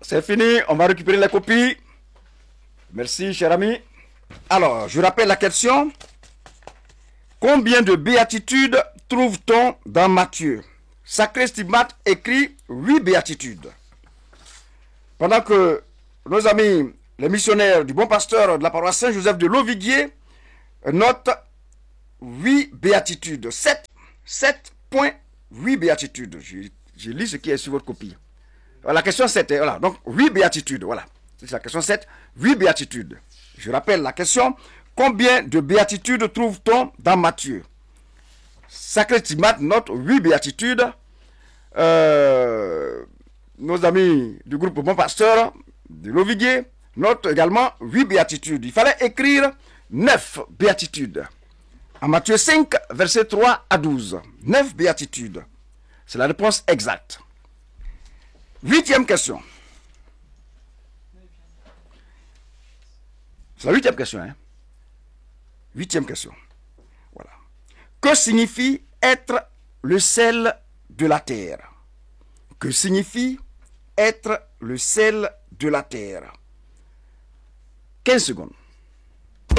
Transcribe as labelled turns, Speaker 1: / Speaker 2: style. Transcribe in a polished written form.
Speaker 1: C'est fini, on va récupérer la copie. Merci, cher ami. Alors, je rappelle la question. Combien de béatitudes trouve-t-on dans Matthieu? Sacré Stigmate écrit 8 béatitudes. Pendant que nos amis, les missionnaires du bon pasteur de la paroisse Saint-Joseph de Loviguier notent 8 béatitudes. 7.8 béatitudes. Je lis ce qui est sur votre copie. La question 7, voilà. Donc, 8 béatitudes, voilà. C'est la question 7, 8 béatitudes. Je rappelle la question. Combien de béatitudes trouve-t-on dans Matthieu? Sacré Stigmate note 8 béatitudes. Nos amis du groupe Bon Pasteur de Loviguier notent également 8 béatitudes. Il fallait écrire 9 béatitudes. En Matthieu 5, versets 3 à 12. 9 béatitudes. C'est la réponse exacte. 8e question. C'est la 8e question, hein? 8e question. Voilà. Que signifie être le sel de la terre? Que signifie être le sel de la terre? 15 secondes.